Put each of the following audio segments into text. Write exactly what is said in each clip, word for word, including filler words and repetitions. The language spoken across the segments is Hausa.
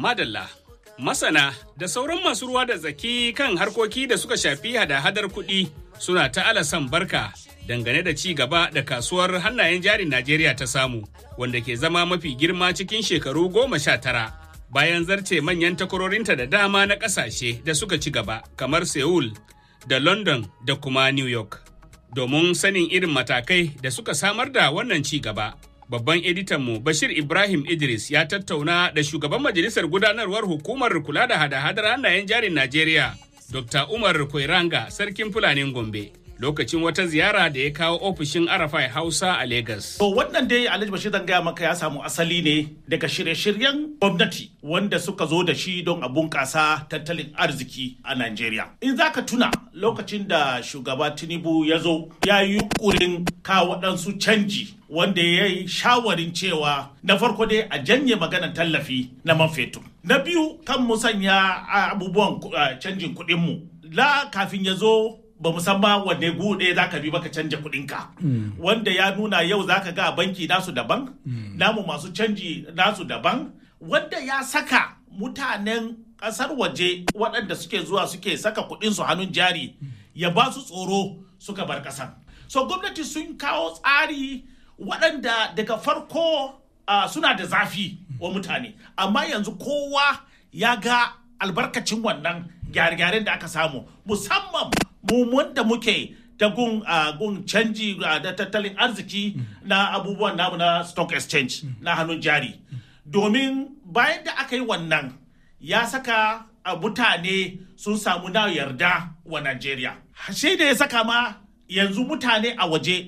Madalla. Masana da sauran masu ruwa da tsaki kan harkoki da suka shafi hada-hadar kuɗi suna ta alasan barka dangane da ci gaba da kasuwar hannayen jarin Najeriya ta samu, wanda ke zama mafi girma cikin shekaru goma sha tara. Bayan zarce manyan takwarorinta da dama na ƙasashe da suka ci gaba kamar Seoul da London da kuma New York. Domin sanin irin matakai da suka samar da wannan ci gaba, babban editanmu Bashir Ibrahim Idris ya tattauna da shugaban majalisar gudanarwar hukumar kula da hada-hadar hannayen jarin Najeriya, Dokta Umar Koiranga, sarkin Fulanin Gombe, lokacin wata ziyara da ya kawo ofishin Arafai Hausa a Legas. To wannan dai Alhaji Bashir zan gaya maka ya samu asali ne daga shirye-shiryen gwamnati wanda suka zo da shi don a bunƙasa tattalin arziki a Najeriya. In za ka tuna lokacin da shugaba Tinubu ya zo ya yi yunƙurin kawo waɗansu canji wanda ya yi shawarin cewa na farko dai a janye maganar tallafi na man fetur. Na biyu kan musanya abubuwan canjin kuɗinmu. La kafin ya zo ba musamman wanne gude za ka bi baka canja kudinka mm. wanda ya nuna yau za ka ga banki nasu daban mm. namu masu canji nasu daban, wanda ya saka mutanen kasar waje waɗanda suke zuwa suke saka kudinsu hannun jari mm. ya ba su tsoro suka bar ƙasar. So gwamnati sun kawo tsari waɗanda daga farko uh, suna da zafi wa mutane, amma yanzu kowa ya ga albarkacin wannan gyare-gyaren da aka samu, musamman mu wanda muke ta gun gun canji da tattalin arziki na abubuwan namu na stock exchange na hannun jari. Domin bayan da aka yi wannan ya saka mutane sun samu na yarda wa Najeriya. Shi da ya saka ma yanzu mutane a waje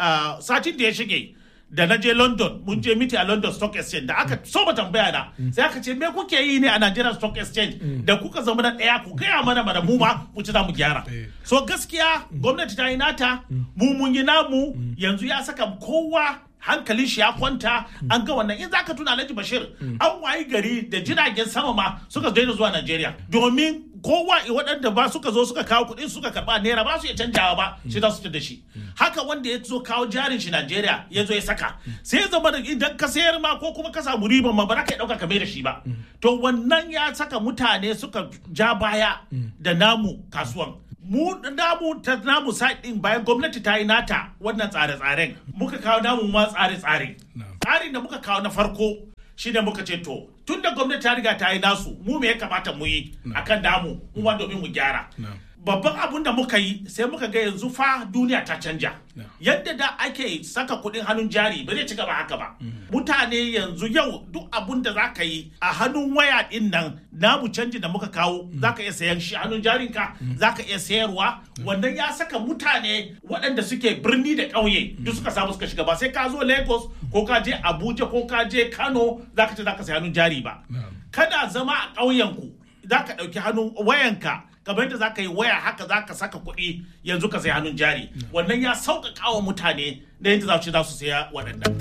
satin da ya shige da na je London, mun je miti a London Stock Exchange da aka so ba tambaya na sai aka ce me kuke yi ne a Nigeria Stock Exchange da kuka zama na daya ku gaya mana mana mu ma mu ci za mu gyara. So gaskiya gwamnati ta yi nata, mu mun yi namu, yanzu ya saka kowa hankalin shi ya kwanta. An ga wannan in zaka tuna Alhaji Bashir an wayi gari da jiragen sama ma suka daina zuwa Nigeria domin kowa waɗanda ba suka zo suka kawo kuɗin suka karɓa naira ba su iya canjawa ba shi za su da shi. Haka wanda ya zo kawo jarin shi Najeriya ya zo ya saka sai ya zama da idan ka sayar ma ko kuma ka samu riban ma ba za ka ɗauka ka mai da shi ba. To wannan ya saka mutane suka ja baya da namu kasuwan. Mu namu ta namu side din bayan gwamnati ta yi nata wannan tsare-tsaren muka kawo namu ma tsare-tsare. Tsarin da muka kawo na farko shi ne muka ce to tun da gwamnati ta riga ta yi nasu mu me ya kamata mu yi akan damu mu ma domin mu gyara. Babban abun da muka yi sai muka ga yanzu fa duniya ta canja. Yadda da ake saka kuɗin hannun jari ba zai ci gaba haka ba. Mutane yanzu yau duk abun da za ka yi a hannun waya ɗin nan namu canji da muka kawo za ka iya sayan shi hannun jarinka, za ka iya sayarwa. Wannan ya saka mutane waɗanda suke birni da ƙauye duk suka samu suka shiga ba sai ka zo Lagos ko ka je Abuja ko ka je Kano za ka ce za ka sayi hannun jari ba. Kana zama a ƙauyenku za ka ɗauki hannun wayanka kamar yadda za ka yi waya haka za ka saka kuɗi yanzu ka sai hannun jari. Wannan ya sauƙaƙa wa mutane da yadda za su za su saya waɗannan.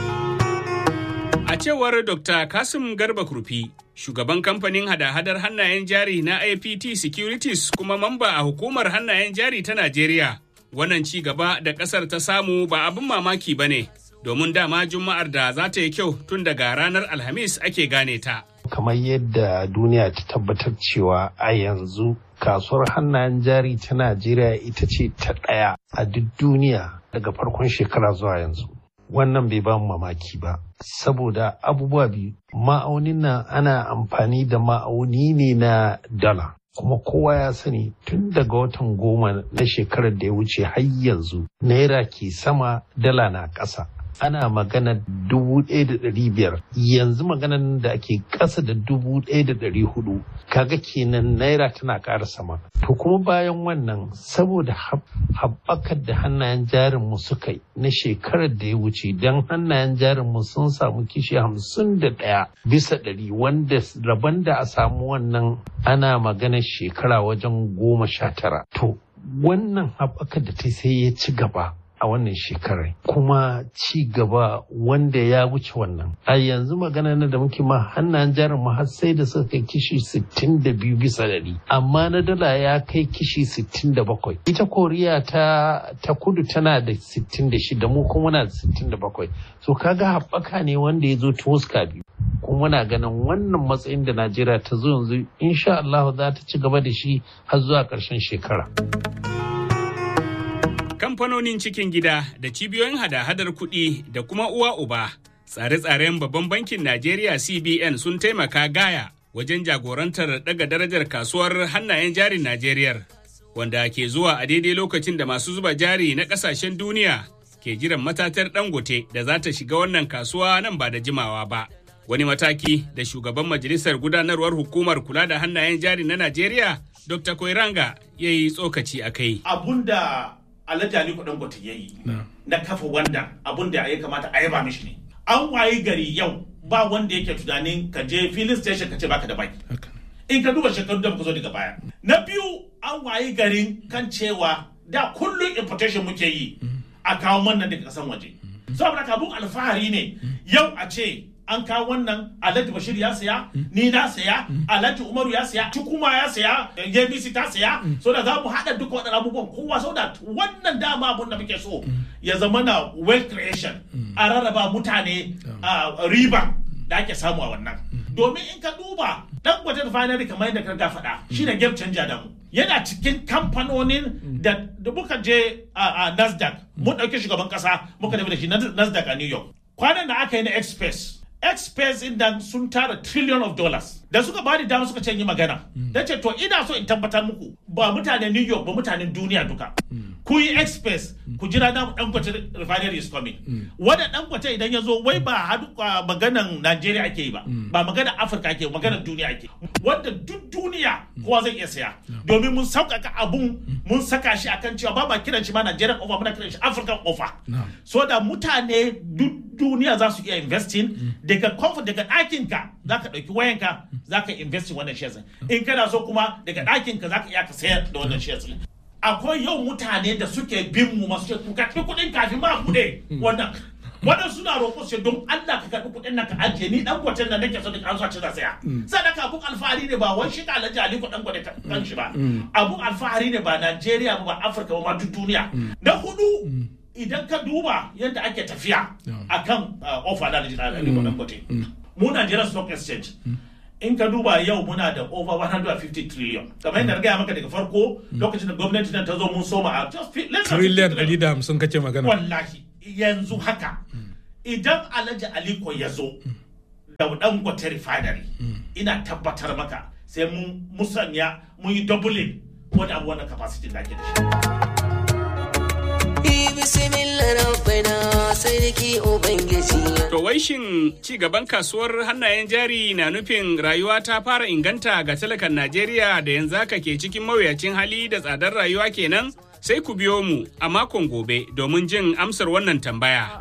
A cewar Dokta Kasim Garba Kurfi, shugaban kamfanin hada-hadar hannayen jari na I P T Securities kuma mamba a hukumar hannayen jari ta Najeriya, wannan ci gaba da ƙasar ta samu ba abin mamaki ba ne, domin dama Juma'ar da za ta yi kyau tun daga ranar Alhamis ake gane ta. Kamar yadda duniya ta tabbatar cewa a yanzu kasuwar hannayen jari ta Najeriya ita ce ta ɗaya a duk duniya daga farkon shekara zuwa yanzu. Wannan bai ba mu mamaki ba, saboda abubuwa biyu. Ma'aunin nan ana amfani da ma'auni ne na dala. Kuma kowa ya sani tun daga watan goma na shekarar da ya wuce har yanzu naira ke sama dala na ƙasa. Ana magana dubu ɗaya da ɗari biyar, yanzu maganan da ake ƙasa da dubu ɗaya da ɗari hudu, kaga kenan naira tana ƙara sama. To kuma bayan wannan saboda haɓakar da hannayen jarinmu suka yi na shekarar da ya wuce, don hannayen jarinmu sun samu kishi hamsin da ɗaya bisa ɗari, wanda rabon da a samu wannan ana maganar shekara wajen goma sha tara. To wannan haɓakar da ta sai ya ci gaba. a wannan shekarar, kuma ci gaba wanda ya wuce wannan. A yanzu magana na da muke ma hannayen jarin mu har sai da suka kai kishi sittin da biyu bisa ɗari, amma na dala ya kai kishi sittin da bakwai. Ita Koriya ta ta kudu tana da sittin da shida, mu kuma muna da sittin da bakwai. So kaga haɓaka ne wanda ya zo ta huska biyu. Kuma muna ganin wannan matsayin da Najeriya ta zo yanzu insha Allah za ta ci gaba da shi har zuwa ƙarshen shekara. Kamfanonin cikin gida da cibiyoyin hada-hadar kuɗi da kuma uwa uba, tsare-tsaren babban bankin Najeriya C B N sun taimaka gaya wajen jagorantar daga darajar kasuwar hannayen jarin Najeriya, wanda ke zuwa a daidai lokacin da masu zuba jari na ƙasashen duniya ke jiran matatar Dangote da za ta shiga wannan kasuwa nan ba da jimawa ba. Wani mataki da shugaban majalisar gudanarwar hukumar kula da hannayen jari na Najeriya, Doctor Koiranga, ya yi tsokaci a kai. Abun da Alhaji Aliko Dangote ya yi na kafa wanda abun da ya kamata a yaba mishi ne. An wayi gari yau ba wanda yake tunanin ka je filin station ka ce baka da baki. In ka duba shekaru da muka zo daga baya. Na biyu, an wayi garin kan cewa da kullum importation muke yi a kawo wannan daga kasan waje. Saboda abun alfahari ne yau a ce an kawo wannan Alhaji Bashir ya saya, ni na saya, Alhaji Umaru ya saya, Tukuma ya saya, A B C ta saya, so da za mu haɗa duka waɗannan abubuwan kowa, so da wannan dama abun da muke so ya zama na wealth creation, a rarraba mutane a riba da ake samu a wannan. Domin in ka duba Dangote Refinery kamar yadda ka faɗa shi ne game changer da mu. Yana cikin kamfanonin da muka je a Nasdaq, mun ɗauki shugaban ƙasa muka tafi da shi Nasdaq a New York. Kwanan da aka yi na Express, Express in dan sun tara trillion of dollars. Da suka ba da dama suka ce yi magana. Da ce to ina so in tabbatar muku ba mutanen New York ba mutanen duniya duka. Ku yi Express, ku jira na Dangote Refinery is coming. Wannan Dangote idan ya zo wai ba hadu maganan Najeriya ake yi ba. Ba maganan Afirka ake, maganan duniya ake. Wanda duk duniya kowa zai iya saya. Domin mun sauƙaƙa abun mun saka shi akan cewa ba ma kiran shi ma Nigerian offer, muna kiran shi African offer. So da mutane duk duniya za su iya investing daga comfort daga ɗakinka za ka ɗauki wayanka za ka invest wannan shares. In kana so kuma daga ɗakinka za ka iya ka sayar da wannan shares. Akwai yau mutane da suke bin mu masu ce ku karɓi kuɗin kafin ma kuɗe wannan. Wannan suna roƙo sai don Allah ka karɓi kuɗin nan ka ajiye ni dan gwatan nan nake so da an so ce za saya. Sadaka abun alfahari ne ba wai shi ka Alhaji Aliko Dangote kan shi ba. Abun alfahari ne ba Najeriya ba Afirka ba ma duk duniya. Na hudu, idan ka duba yadda ake tafiya akan offer da Alhaji Aliko Dangote. Mu Nigeria Stock Exchange. In ka duba yau muna da over one hundred fifty trillion. Kamar yadda gaya maka daga farko lokacin da gwamnati nan ta zo mun soma a just trillion ɗari da hamsin kace magana. Wallahi yanzu haka idan Alhaji Aliko ya zo da Dangote Refinery ina tabbatar maka sai mun musanya mun yi doubling wani abu wannan capacity da ake da shi. To wai shin ci gaban kasuwar hannayen jari na nufin rayuwa ta fara inganta ga talakan Najeriya da yanzu haka ke cikin mawuyacin hali da tsadar rayuwa kenan? Sai ku biyo mu a makon gobe domin jin amsar wannan tambaya.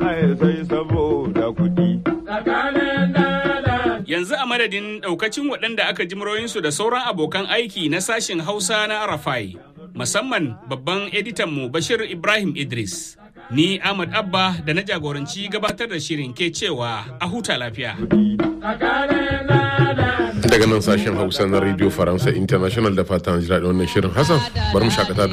Yanzu a madadin ɗaukacin waɗanda aka ji muryoyinsu da sauran abokan aiki na sashin Hausa na Arafai, musamman babban editanmu Bashir Ibrahim Idris. Ni Ahmad Abba da na jagoranci gabatar da shirin ke cewa a huta lafiya. Daga nan sashen Hausa na Radio Faransa International da fatan jira da wannan shirin Hassan, bari mu shakata da